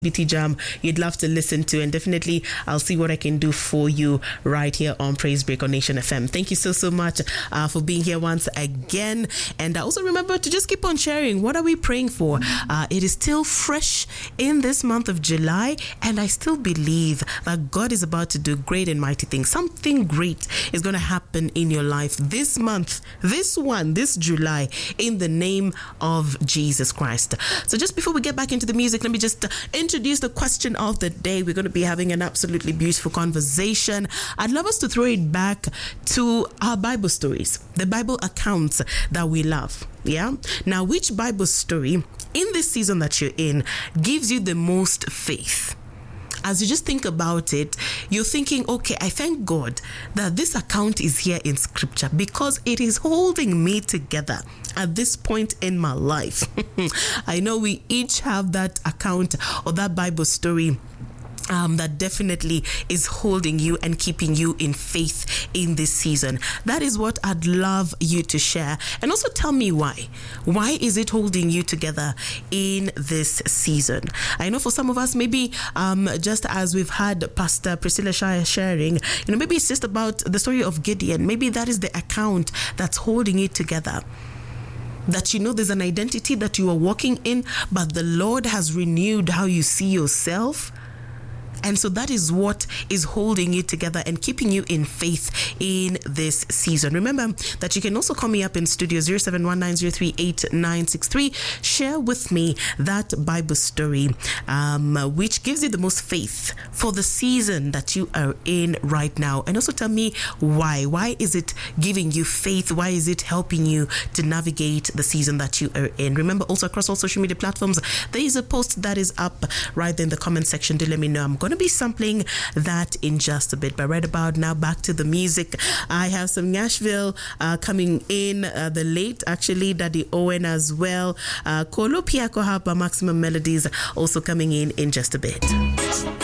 BT Jam you'd love to listen to, and definitely I'll see what I can do for you right here on Praise Break on Nation FM. Thank you so much for being here once again, and also remember to just keep on sharing. What are we praying for? It is still fresh in this month of July, and I still believe that God is about to do great and mighty things. Something great is going to happen in your life this month, this July, in the name of Jesus Christ. So just before we get back into the music, let me just introduce the question of the day. We're going to be having an absolutely beautiful conversation. I'd love us to throw it back to our Bible stories, the Bible accounts that we love. Yeah. Now, which Bible story in this season that you're in gives you the most faith? As you just think about it, you're thinking, okay, I thank God that this account is here in scripture because it is holding me together at this point in my life. I know we each have that account or that Bible story that definitely is holding you and keeping you in faith in this season. That is what I'd love you to share. And also tell me why. Why is it holding you together in this season? I know for some of us, maybe just as we've had Pastor Priscilla sharing, maybe it's just about the story of Gideon. Maybe that is the account that's holding it together. That there's an identity that you are walking in, but the Lord has renewed how you see yourself. And so that is what is holding you together and keeping you in faith in this season. Remember that you can also call me up in studio 0719038963. Share with me that Bible story which gives you the most faith for the season that you are in right now. And also tell me why. Why is it giving you faith? Why is it helping you to navigate the season that you are in? Remember, also across all social media platforms, there is a post that is up right there in the comment section to let me know. I'm going to be sampling that in just a bit, but right about now, back to the music. I have some Nashville coming in, the late actually Daddy Owen as well, Kolo Piako Hapa, Maximum Melodies also coming in just a bit.